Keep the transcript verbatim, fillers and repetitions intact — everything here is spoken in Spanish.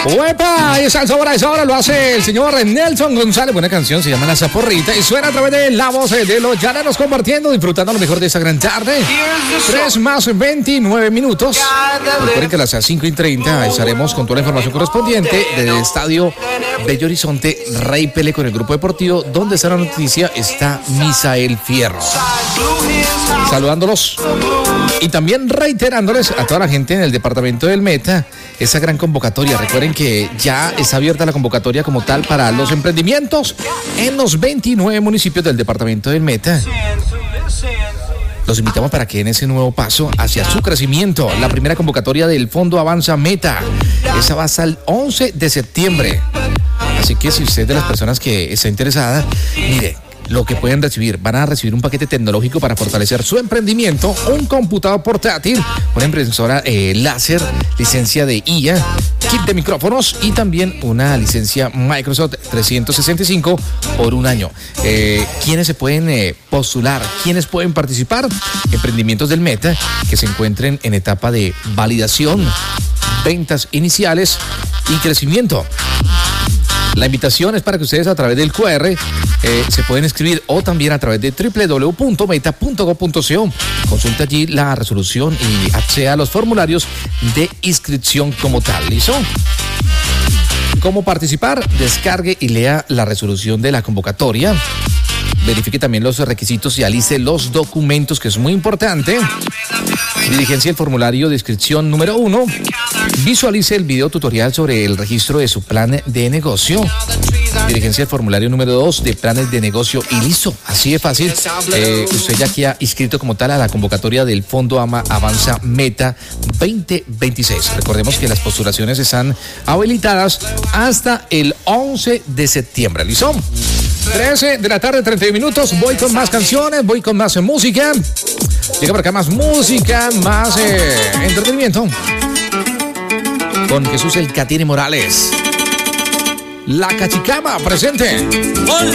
¡Uepa! Y esa ahora, esa hora lo hace el señor Nelson González. Buena canción, se llama La Zaporrita y suena a través de la voz de los llaneros compartiendo, disfrutando lo mejor de esta gran tarde. tres más veintinueve minutos. Recuerden que a las cinco y treinta estaremos con toda la información correspondiente del estadio Bello Horizonte Rey Pelé con el grupo deportivo, donde está la noticia, está Misael Fierro. Saludándolos y también reiterándoles a toda la gente en el departamento del Meta esa gran convocatoria. Recuerden que ya está abierta la convocatoria como tal para los emprendimientos en los veintinueve municipios del departamento del Meta. Los invitamos para que den ese nuevo paso hacia su crecimiento. La primera convocatoria del Fondo Avanza Meta, esa va hasta el once de septiembre. Así que si usted es de las personas que está interesada, mire, lo que pueden recibir, van a recibir un paquete tecnológico para fortalecer su emprendimiento, un computador portátil, una impresora eh, láser, licencia de I A, kit de micrófonos y también una licencia Microsoft trescientos sesenta y cinco por un año. Eh, ¿Quiénes se pueden eh, postular? ¿Quiénes pueden participar? Emprendimientos del Meta que se encuentren en etapa de validación, ventas iniciales y crecimiento. La invitación es para que ustedes a través del Q R eh, se pueden inscribir o también a través de doble u doble u doble u punto meta punto gob punto co. Consulta allí la resolución y acceda a los formularios de inscripción como tal. ¿Listo? ¿Cómo participar? Descargue y lea la resolución de la convocatoria. Verifique también los requisitos y alice los documentos, que es muy importante. Diligencia el formulario de inscripción número uno. Visualice el video tutorial sobre el registro de su plan de negocio. Diligencia el formulario número dos de planes de negocio y listo. Así de fácil. Eh, usted ya queda inscrito como tal a la convocatoria del Fondo Ama Avanza Meta veinte veintiséis. Recordemos que las postulaciones están habilitadas hasta el once de septiembre. ¿Listo? trece de la tarde, treinta y uno minutos. Voy con más canciones, voy con más música. Llega por acá más música, más eh, entretenimiento. Con Jesús el Catine Morales. La Cachicama presente. Hola.